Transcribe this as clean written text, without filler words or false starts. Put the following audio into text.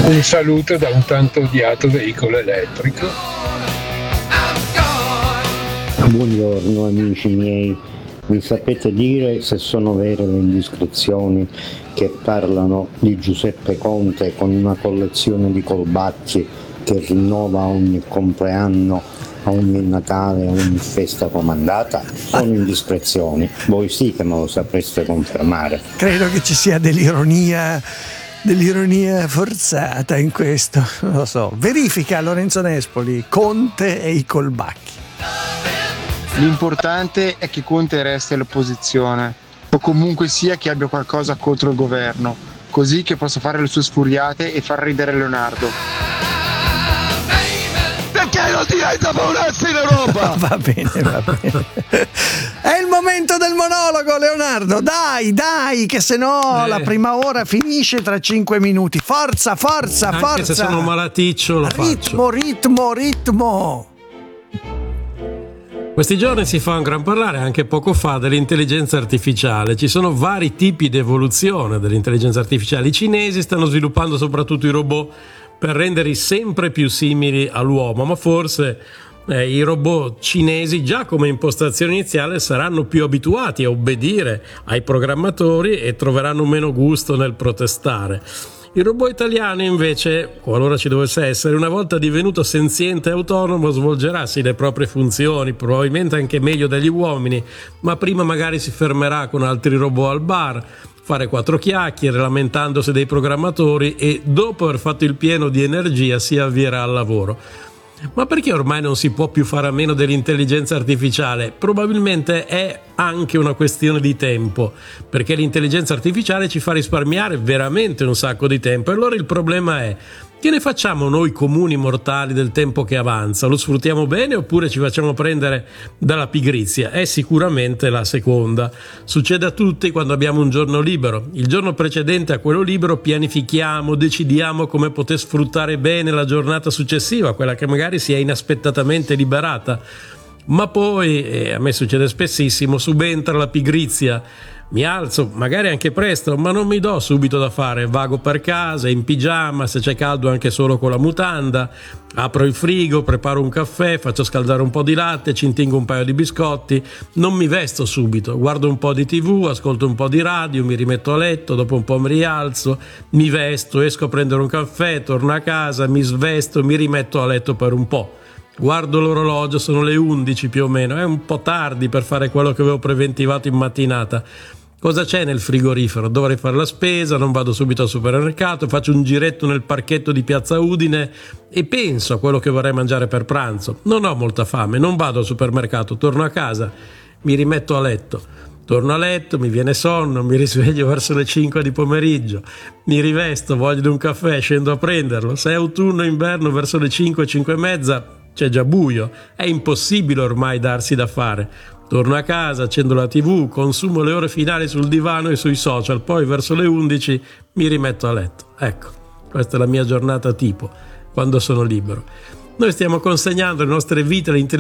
Un saluto da un tanto odiato veicolo elettrico. Buongiorno amici miei, mi sapete dire se sono vere le indiscrezioni che parlano di Giuseppe Conte con una collezione di colbacchi che rinnova ogni compleanno, a ogni Natale, a ogni festa comandata? Sono indiscrezioni, voi sì che me lo sapreste confermare. Credo che ci sia dell'ironia forzata in questo, non lo so. Verifica Lorenzo Nespoli, Conte e i colbacchi. L'importante è che Conte resti all'opposizione, o comunque sia che abbia qualcosa contro il governo, così che possa fare le sue sfuriate e far ridere Leonardo. Perché non diventa paurezza in Europa? Va bene. È il momento del monologo, Leonardo. Dai, che se no la prima ora finisce tra 5 minuti. Forza. Anche se sono malaticcio lo faccio. Ritmo. Questi giorni si fa un gran parlare, anche poco fa, dell'intelligenza artificiale. Ci sono vari tipi di evoluzione dell'intelligenza artificiale. I cinesi stanno sviluppando soprattutto i robot per renderli sempre più simili all'uomo, ma forse i robot cinesi già come impostazione iniziale saranno più abituati a obbedire ai programmatori e troveranno meno gusto nel protestare. Il robot italiano invece, qualora ci dovesse essere, una volta divenuto senziente e autonomo, svolgerà sì le proprie funzioni, probabilmente anche meglio degli uomini, ma prima magari si fermerà con altri robot al bar, fare 4 chiacchiere lamentandosi dei programmatori e dopo aver fatto il pieno di energia si avvierà al lavoro. Ma perché ormai non si può più fare a meno dell'intelligenza artificiale? Probabilmente è anche una questione di tempo, perché l'intelligenza artificiale ci fa risparmiare veramente un sacco di tempo. E allora il problema è: che ne facciamo noi comuni mortali del tempo che avanza? Lo sfruttiamo bene oppure ci facciamo prendere dalla pigrizia? È sicuramente la seconda. Succede a tutti quando abbiamo un giorno libero. Il giorno precedente a quello libero pianifichiamo, decidiamo come poter sfruttare bene la giornata successiva, quella che magari si è inaspettatamente liberata. Ma poi, e a me succede spessissimo, subentra la pigrizia. Mi alzo, magari anche presto, ma non mi do subito da fare. Vago per casa, in pigiama, se c'è caldo anche solo con la mutanda. Apro il frigo, preparo un caffè, faccio scaldare un po' di latte, ci intingo un paio di biscotti. Non mi vesto subito, guardo un po' di TV, ascolto un po' di radio, mi rimetto a letto, dopo un po' mi rialzo, mi vesto, esco a prendere un caffè, torno a casa, mi svesto, mi rimetto a letto per un po'. Guardo l'orologio, sono le 11 più o meno, è un po' tardi per fare quello che avevo preventivato in mattinata. Cosa c'è nel frigorifero? Dovrei fare la spesa, non vado subito al supermercato, faccio un giretto nel parchetto di Piazza Udine e penso a quello che vorrei mangiare per pranzo. Non ho molta fame, non vado al supermercato, torno a casa, mi rimetto a letto. Torno a letto, mi viene sonno, mi risveglio verso le 5 di pomeriggio, mi rivesto, voglio di un caffè, scendo a prenderlo. Se è autunno o inverno, verso le 5, 5 e mezza, c'è già buio, è impossibile ormai darsi da fare. Torno a casa, accendo la TV, consumo le ore finali sul divano e sui social, poi verso le 11 mi rimetto a letto. Ecco, questa è la mia giornata tipo, quando sono libero. Noi stiamo consegnando le nostre vite all'intelligenza